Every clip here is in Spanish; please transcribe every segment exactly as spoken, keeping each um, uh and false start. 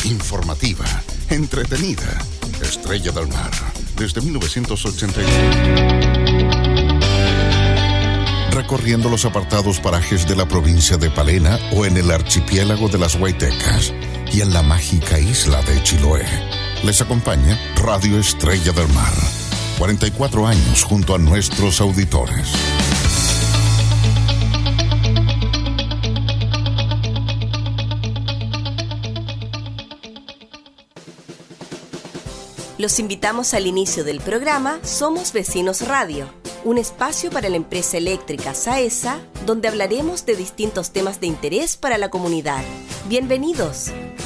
informativa, entretenida. Estrella del Mar, desde mil novecientos ochenta y uno. Recorriendo los apartados parajes de la provincia de Palena o en el archipiélago de las Huaytecas y en la mágica isla de Chiloé. Les acompaña Radio Estrella del Mar. cuarenta y cuatro años junto a nuestros auditores. Los invitamos al inicio del programa Somos Vecinos Radio, un espacio para la empresa eléctrica SAESA, donde hablaremos de distintos temas de interés para la comunidad. Bienvenidos.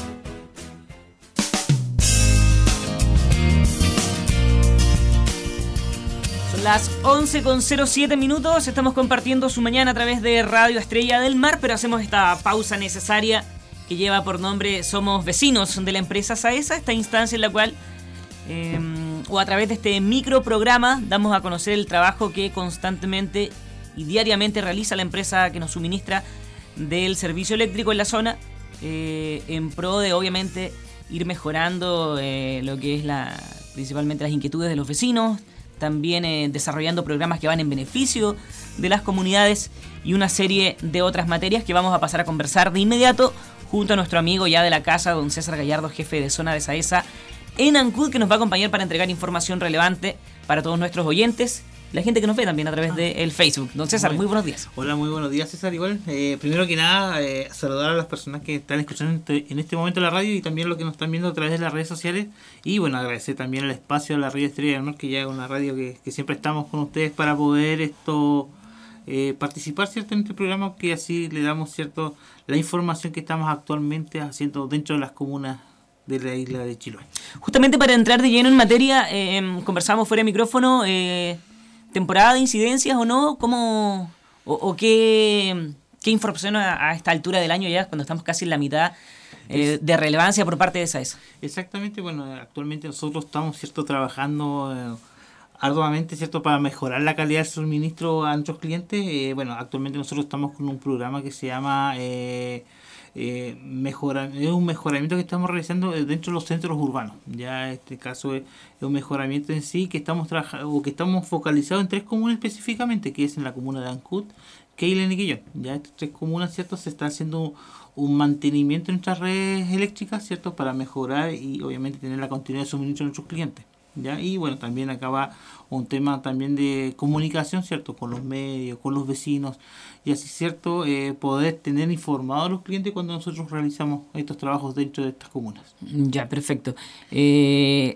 Son las once con cero siete minutos, estamos compartiendo su mañana a través de Radio Estrella del Mar, pero hacemos esta pausa necesaria que lleva por nombre Somos Vecinos de la empresa SAESA, esta instancia en la cual Eh, o a través de este microprograma damos a conocer el trabajo que constantemente y diariamente realiza la empresa que nos suministra del servicio eléctrico en la zona, eh, en pro de obviamente ir mejorando eh, lo que es la principalmente las inquietudes de los vecinos, también eh, desarrollando programas que van en beneficio de las comunidades y una serie de otras materias que vamos a pasar a conversar de inmediato junto a nuestro amigo ya de la casa, don César Gallardo, jefe de zona de SAESA en Ancud, que nos va a acompañar para entregar información relevante para todos nuestros oyentes, la gente que nos ve también a través del Facebook. Don César, muy, muy buenos días. Hola, muy buenos días, César. Igual, eh, primero que nada, eh, saludar a las personas que están escuchando en este momento la radio y también los que nos están viendo a través de las redes sociales. Y bueno, agradecer también el espacio a la Radio Estrella del Mar, que ya es una radio que, que siempre estamos con ustedes para poder esto eh, participar, ¿cierto?, en este programa, que así le damos, ¿cierto?, la información que estamos actualmente haciendo dentro de las comunas de la isla de Chiloé. Justamente para entrar de lleno en materia, eh, conversamos fuera de micrófono, eh, temporada de incidencias o no, ¿cómo o, o qué, qué información a, a esta altura del año ya, cuando estamos casi en la mitad eh, de relevancia por parte de SAESA? Exactamente, bueno, actualmente nosotros estamos, cierto, trabajando eh, arduamente, cierto, para mejorar la calidad del suministro a nuestros clientes. Eh, bueno, actualmente nosotros estamos con un programa que se llama Eh, Eh, mejora, es un mejoramiento que estamos realizando dentro de los centros urbanos. Ya este caso es, es un mejoramiento en sí que estamos trabajando o que estamos focalizados en tres comunas específicamente, que es en la comuna de Ancud, Keilen y Quillón. Ya estas tres comunas, cierto, se está haciendo un mantenimiento en nuestras redes eléctricas, cierto, para mejorar y obviamente tener la continuidad de suministro de nuestros clientes. ¿Ya? Y bueno, también acá va un tema también de comunicación, ¿cierto?, con los medios, con los vecinos, y así, ¿cierto?, eh, poder tener informados a los clientes cuando nosotros realizamos estos trabajos dentro de estas comunas. Ya, perfecto. Eh,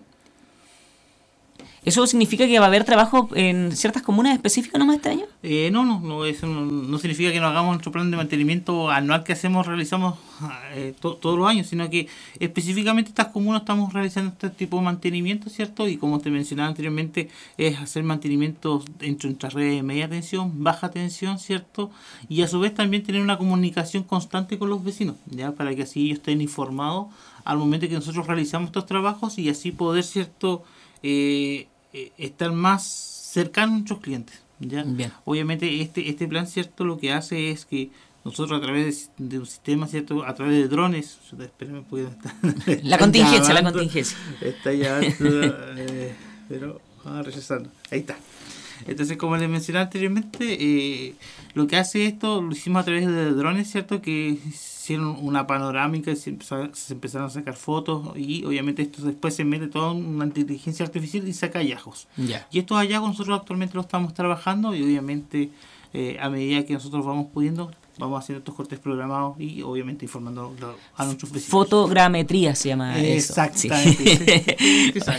¿Eso significa que va a haber trabajo en ciertas comunas específicas nomás este año? Eh, no, no, no, eso no, no significa que no hagamos nuestro plan de mantenimiento anual que hacemos, realizamos eh, to, todos los años, sino que específicamente estas comunas estamos realizando este tipo de mantenimiento, ¿cierto? Y como te mencionaba anteriormente, es hacer mantenimiento entre nuestras redes de media tensión, baja tensión, ¿cierto? Y a su vez también tener una comunicación constante con los vecinos, ¿ya? Para que así ellos estén informados al momento que nosotros realizamos estos trabajos y así poder, ¿cierto?, eh, estar más cercanos a nuestros clientes. ¿Ya? Bien. Obviamente este este plan, cierto, lo que hace es que nosotros a través de, de un sistema, cierto, a través de drones, espérame, porque está, la contingencia, la contingencia. Está ya, eh, pero vamos a rechazarlo. Ahí está. Entonces, como les mencioné anteriormente, eh, lo que hace esto lo hicimos a través de drones, ¿cierto? Que hicieron una panorámica, se empezaron, se empezaron a sacar fotos y obviamente esto después se mete toda una inteligencia artificial y saca hallazgos. Yeah. Y estos hallazgos nosotros actualmente los estamos trabajando y obviamente eh, a medida que nosotros vamos pudiendo, vamos haciendo estos cortes programados y obviamente informando a nuestros vecinos. Fotogrametría se llama eso. Exactamente. Sí. Sí,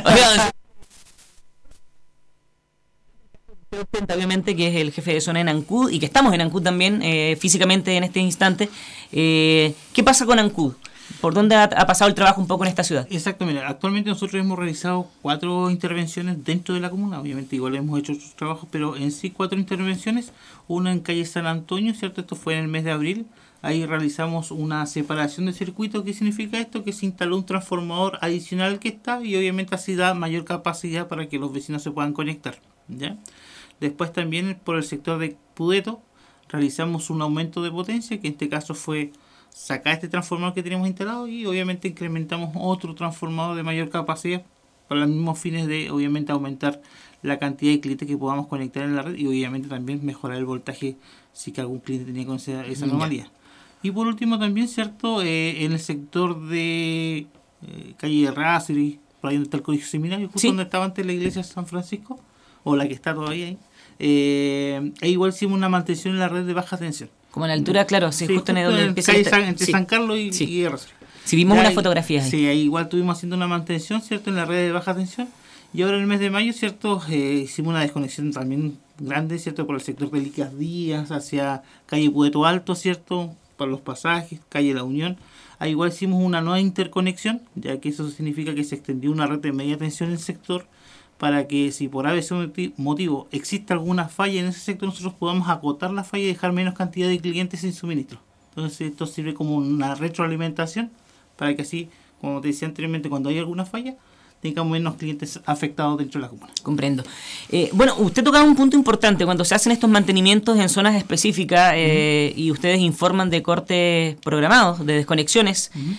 obviamente que es el jefe de zona en Ancud y que estamos en Ancud también eh, físicamente en este instante. Eh, ¿Qué pasa con Ancud? ¿Por dónde ha, ha pasado el trabajo un poco en esta ciudad? Exactamente. Actualmente nosotros hemos realizado cuatro intervenciones dentro de la comuna. Obviamente igual hemos hecho otros trabajos, pero en sí cuatro intervenciones. Una en calle San Antonio, ¿cierto? Esto fue en el mes de abril. Ahí realizamos una separación de circuito. ¿Qué significa esto? Que se instaló un transformador adicional que está y obviamente así da mayor capacidad para que los vecinos se puedan conectar, ¿ya? Después también por el sector de Pudeto realizamos un aumento de potencia, que en este caso fue sacar este transformador que tenemos instalado y obviamente incrementamos otro transformador de mayor capacidad para los mismos fines de obviamente aumentar la cantidad de clientes que podamos conectar en la red y obviamente también mejorar el voltaje si que algún cliente tenía con esa, esa anomalía. Yeah. Y por último también, cierto, eh, en el sector de eh, calle de Ráseri, por ahí donde está el colegio seminario, justo sí. donde estaba antes la iglesia de San Francisco, o la que está todavía ahí, eh, ahí igual hicimos una mantención en la red de baja tensión. Como a la altura, claro, sí, sí justo, justo en donde en empieza calle el... San, entre sí. San Carlos y, sí. y Ráseri. Sí, vimos ya unas ahí, fotografías ahí. Sí, ahí igual estuvimos haciendo una mantención, cierto, en la red de baja tensión. Y ahora en el mes de mayo, cierto, eh, hicimos una desconexión también grande, cierto, por el sector de Licas Díaz, hacia calle Pueto Alto, cierto, para los pasajes, calle La Unión. Ahí igual hicimos una nueva interconexión, ya que eso significa que se extendió una red de media tensión en el sector, para que si por ese motivo existe alguna falla en ese sector, nosotros podamos acotar la falla y dejar menos cantidad de clientes sin suministro. Entonces esto sirve como una retroalimentación, para que así, como te decía anteriormente, cuando hay alguna falla, tengamos menos clientes afectados dentro de la comuna. Comprendo. Eh, bueno, usted tocaba un punto importante, cuando se hacen estos mantenimientos en zonas específicas eh, uh-huh. y ustedes informan de cortes programados, de desconexiones, uh-huh.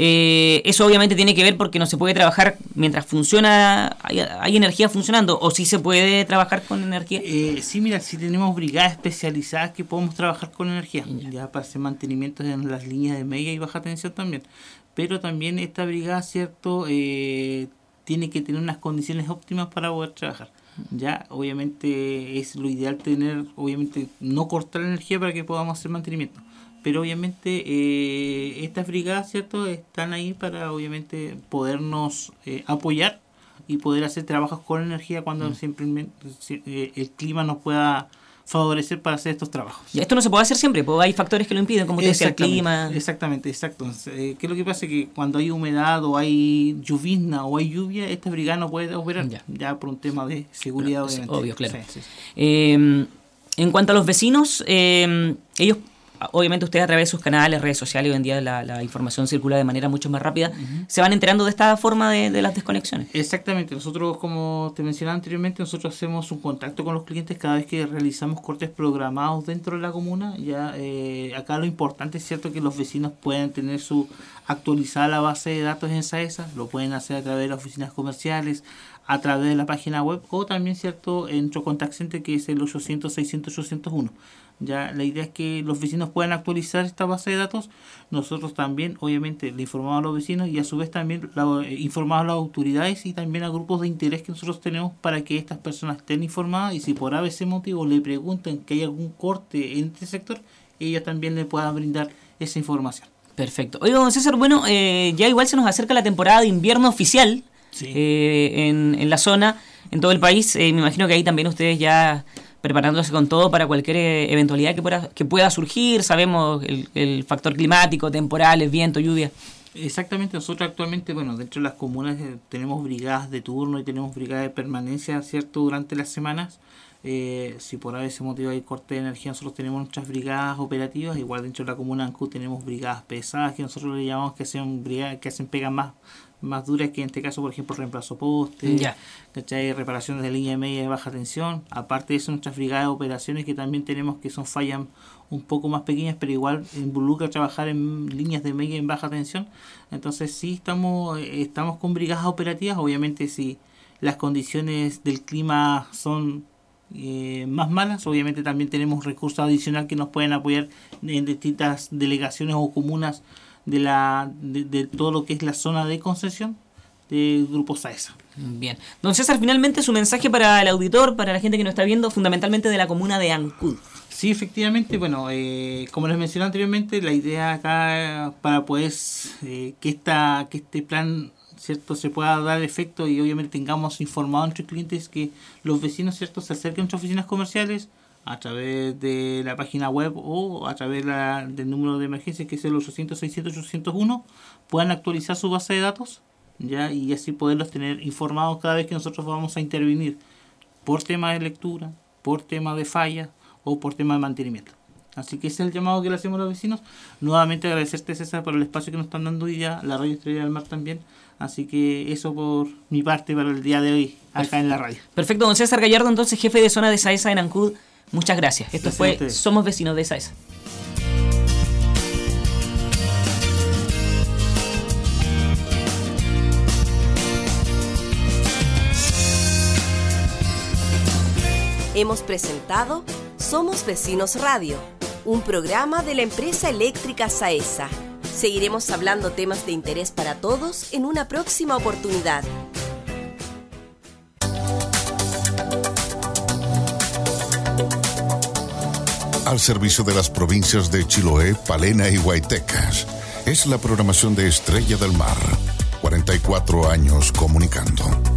eh, eso obviamente tiene que ver porque no se puede trabajar mientras funciona, hay, hay energía funcionando, o sí se puede trabajar con energía. Eh, sí, mira, sí tenemos brigadas especializadas que podemos trabajar con energía, ya, ya para hacer mantenimientos en las líneas de media y baja tensión también. Pero también esta brigada, cierto, eh, tiene que tener unas condiciones óptimas para poder trabajar. Ya, obviamente es lo ideal tener, obviamente no cortar la energía para que podamos hacer mantenimiento. Pero obviamente eh, estas brigadas, cierto, están ahí para obviamente podernos eh, apoyar y poder hacer trabajos con energía cuando mm. simplemente eh, el clima nos pueda favorecer para hacer estos trabajos. Y esto no se puede hacer siempre, porque hay factores que lo impiden, como te decía, el clima. Exactamente, exacto. Eh, ¿Qué es lo que pasa? Que cuando hay humedad o hay llovizna o hay lluvia, esta brigada no puede operar, ya, ya por un tema de seguridad, claro, obviamente. Obvio, claro. Sí, sí, sí. Eh, en cuanto a los vecinos, eh, ellos, obviamente ustedes a través de sus canales, redes sociales, hoy en día la, la información circula de manera mucho más rápida, uh-huh. se van enterando de esta forma de, de las desconexiones. Exactamente, nosotros, como te mencionaba anteriormente, nosotros hacemos un contacto con los clientes cada vez que realizamos cortes programados dentro de la comuna. Ya eh, acá lo importante es cierto que los vecinos pueden tener su actualizada la base de datos en SAESA, lo pueden hacer a través de las oficinas comerciales, a través de la página web o también cierto en nuestro contact center que es el ochocientos seiscientos ochocientos uno. Ya la idea es que los vecinos puedan actualizar esta base de datos. Nosotros también obviamente le informamos a los vecinos y a su vez también la, eh, informamos a las autoridades y también a grupos de interés que nosotros tenemos para que estas personas estén informadas y si por a veces motivo le preguntan que hay algún corte en este sector, ellos también le puedan brindar esa información. Perfecto. Oiga, don César, bueno, eh, ya igual se nos acerca la temporada de invierno oficial. Sí. Eh, en, en la zona, en todo el país. Eh, me imagino que ahí también ustedes ya preparándose con todo para cualquier eh, eventualidad que pueda, que pueda surgir. Sabemos el, el factor climático, temporales, viento, lluvia. Exactamente, nosotros actualmente, bueno, dentro de las comunas eh, tenemos brigadas de turno y tenemos brigadas de permanencia, ¿cierto?, durante las semanas. Eh, si por ese motivo hay corte de energía, nosotros tenemos nuestras brigadas operativas. Igual dentro de la comuna de Ancud tenemos brigadas pesadas que nosotros le llamamos que sean brigadas que hacen pegas más más duras, que en este caso, por ejemplo, reemplazo poste, ya. ¿cachai? Reparaciones de línea media de baja tensión. Aparte de eso, nuestras brigadas de operaciones que también tenemos, que son fallas un poco más pequeñas, pero igual involucra trabajar en líneas de media y en baja tensión. Entonces sí estamos, estamos con brigadas operativas. Obviamente si las condiciones del clima son eh, más malas, obviamente también tenemos recursos adicionales que nos pueden apoyar en distintas delegaciones o comunas de la de, de todo lo que es la zona de concesión del Grupo SAESA. Bien. Don César, finalmente su mensaje para el auditor, para la gente que nos está viendo, fundamentalmente de la comuna de Ancud. Sí, efectivamente, bueno, eh, como les mencioné anteriormente, la idea acá para poder eh, que esta que este plan, cierto, se pueda dar efecto y obviamente tengamos informado a nuestros clientes, que los vecinos, cierto, se acerquen a nuestras oficinas comerciales a través de la página web o a través la, del número de emergencia, que es el ochocientos seiscientos ochocientos uno, puedan actualizar su base de datos, ya, y así poderlos tener informados cada vez que nosotros vamos a intervenir por tema de lectura, por tema de falla o por tema de mantenimiento. Así que ese es el llamado que le hacemos a los vecinos. Nuevamente agradecerte, César, por el espacio que nos están dando hoy día, la Radio Estrella del Mar también. Así que eso por mi parte para el día de hoy acá en la radio. Perfecto, don César Gallardo, entonces jefe de zona de SAESA en Ancud. Muchas gracias. Esto Gracias fue Somos Vecinos de SAESA. Hemos presentado Somos Vecinos Radio, un programa de la empresa eléctrica SAESA. Seguiremos hablando temas de interés para todos en una próxima oportunidad. Al servicio de las provincias de Chiloé, Palena y Huaytecas. Es la programación de Estrella del Mar. cuarenta y cuatro años comunicando.